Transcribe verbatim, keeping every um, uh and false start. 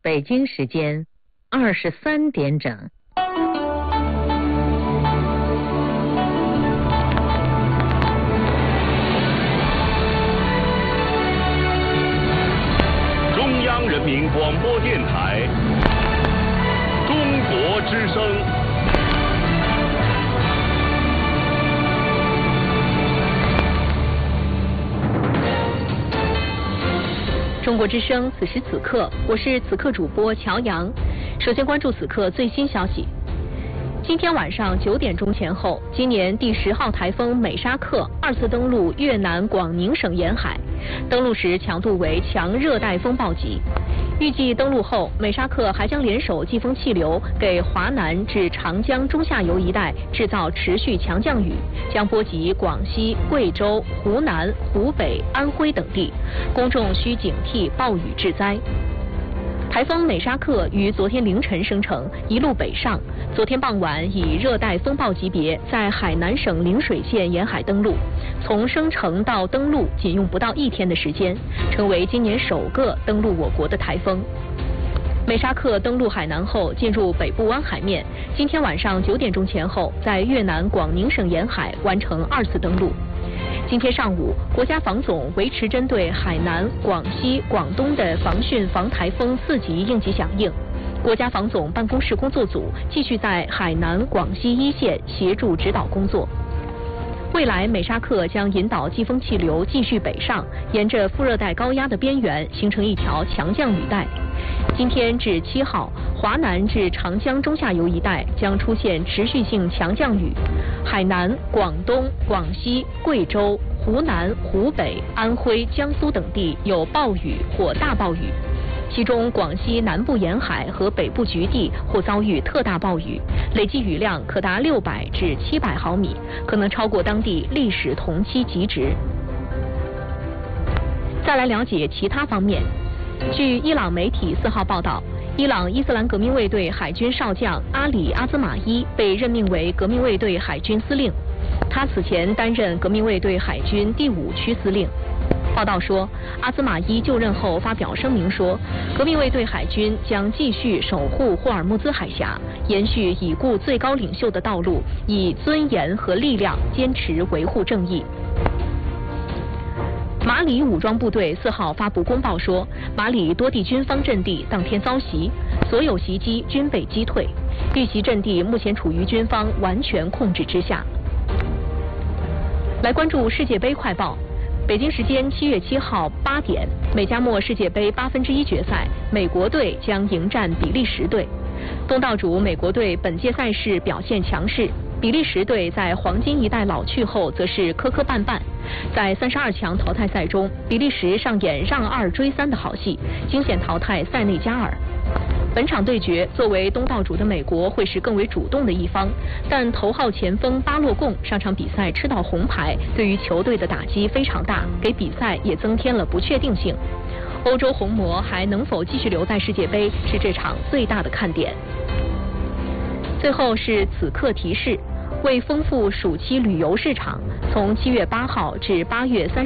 北京时间二十三点整。 中央人民广播电台，中国之声。 中国之声，此时此刻，我是此刻主播乔阳。首先关注此刻最新消息。今天晚上九点钟前后，今年第十号台风美沙克二次登陆越南广宁省沿海，登陆时强度为强热带风暴级。预计登陆后，美沙克还将联手季风气流，给华南至长江中下游一带制造持续强降雨，将波及广西、贵州、湖南、湖北、安徽等地，公众需警惕暴雨致灾。台风美沙克于昨天凌晨生成，一路北上，昨天傍晚以热带风暴级别在海南省陵水县沿海登陆，从生成到登陆仅用不到一天的时间，成为今年首个登陆我国的台风。美沙克登陆海南后进入北部湾海面，今天晚上九点钟前后在越南广宁省沿海完成二次登陆。今天上午，国家防总维持针对海南、广西、广东的防汛防台风四级应急响应。国家防总办公室工作组继续在海南、广西一线协助指导工作。未来美沙克将引导季风气流继续北上，沿着副热带高压的边缘形成一条强降雨带。今天至七号，华南至长江中下游一带将出现持续性强降雨，海南、广东、广西、贵州、湖南、湖北、安徽、江苏等地有暴雨或大暴雨。其中广西南部沿海和北部局地或遭遇特大暴雨，累计雨量可达六百至七百毫米，可能超过当地历史同期极值。再来了解其他方面。据伊朗媒体四号报道，伊朗伊斯兰革命卫队海军少将阿里阿兹马伊被任命为革命卫队海军司令，他此前担任革命卫队海军第五区司令。报道说，阿兹马伊就任后发表声明说，革命卫队海军将继续守护霍尔木兹海峡，延续已故最高领袖的道路，以尊严和力量坚持维护正义。马里武装部队四号发布公报说，马里多地军方阵地当天遭袭，所有袭击均被击退，遇袭阵地目前处于军方完全控制之下。来关注世界杯快报。北京时间七月七号八点，美加墨世界杯八分之一决赛，美国队将迎战比利时队。东道主美国队本届赛事表现强势，比利时队在黄金一代老去后则是磕磕绊绊。在三十二强淘汰赛中，比利时上演让二追三的好戏，惊险淘汰塞内加尔。本场对决，作为东道主的美国会是更为主动的一方，但头号前锋巴洛贡上场比赛吃到红牌，对于球队的打击非常大，给比赛也增添了不确定性。欧洲红魔还能否继续留在世界杯，是这场最大的看点。最后是此刻提示，为丰富暑期旅游市场，从七月八号至八月三十。